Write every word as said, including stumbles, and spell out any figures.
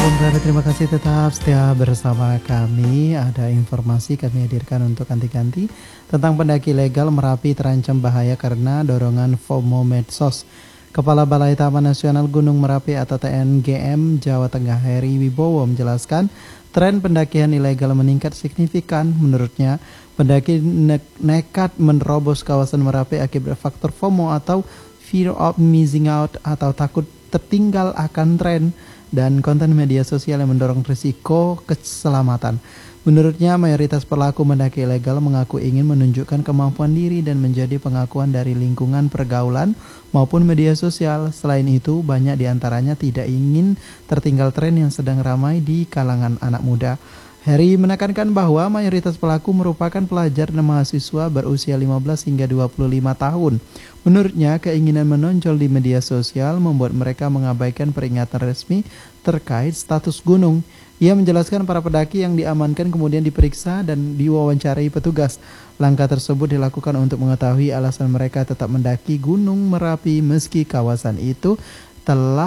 Berarti terima kasih tetap setia bersama kami. Ada informasi kami hadirkan untuk ganti-ganti tentang pendaki ilegal Merapi terancam bahaya karena dorongan FOMO medsos. Kepala Balai Taman Nasional Gunung Merapi atau T N G M Jawa Tengah Heri Wibowo menjelaskan tren pendakian ilegal meningkat signifikan. Menurutnya, pendaki ne nekat menerobos kawasan Merapi akibat faktor FOMO atau fear of missing out atau takut tertinggal akan tren dan konten media sosial yang mendorong risiko keselamatan. Menurutnya, mayoritas pelaku mendaki ilegal mengaku ingin menunjukkan kemampuan diri dan menjadi pengakuan dari lingkungan pergaulan maupun media sosial. Selain itu, banyak diantaranya tidak ingin tertinggal tren yang sedang ramai di kalangan anak muda. Heri menekankan bahwa mayoritas pelaku merupakan pelajar dan mahasiswa berusia lima belas hingga dua puluh lima tahun. Menurutnya, keinginan menonjol di media sosial membuat mereka mengabaikan peringatan resmi terkait status gunung. Ia menjelaskan para pendaki yang diamankan kemudian diperiksa dan diwawancarai petugas. Langkah tersebut dilakukan untuk mengetahui alasan mereka tetap mendaki Gunung Merapi meski kawasan itu telah